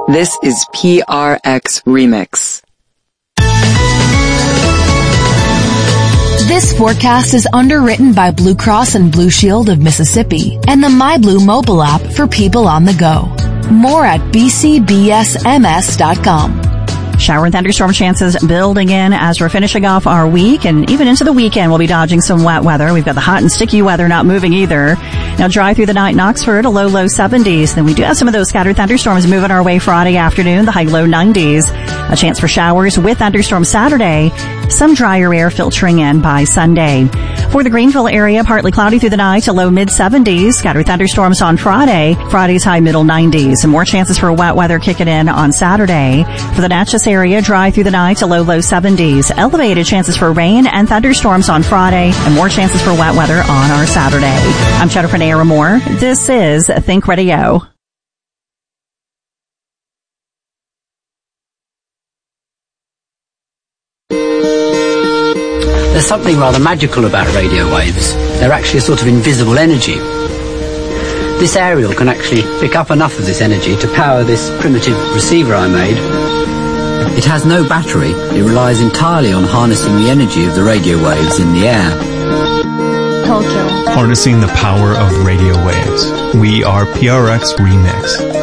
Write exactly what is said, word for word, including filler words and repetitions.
This is P R X Remix. This forecast is underwritten by Blue Cross and Blue Shield of Mississippi and the MyBlue mobile app for people on the go. More at b c b s m s dot com. Shower and thunderstorm chances building in as we're finishing off our week, and even into the weekend we'll be dodging some wet weather. We've got the hot and sticky weather not moving either. Now dry through the night in Oxford, a low, low seventies. Then we do have some of those scattered thunderstorms moving our way Friday afternoon, the high, low nineties. A chance for showers with thunderstorms Saturday. Some drier air filtering in by Sunday. For the Greenville area, partly cloudy through the night, a low mid seventies. Scattered thunderstorms on Friday. Friday's high middle nineties. And more chances for wet weather kicking in on Saturday. For the Natchez area, dry through the night, a low, low seventies. Elevated chances for rain and thunderstorms on Friday. And more chances for wet weather on our Saturday. I'm Jennifer Naramore. This is Think Radio. There's something rather magical about radio waves. They're actually a sort of invisible energy. This aerial can actually pick up enough of this energy to power this primitive receiver I made. It has no battery. It relies entirely on harnessing the energy of the radio waves in the air. Tokyo. Harnessing the power of radio waves. We are P R X Remix.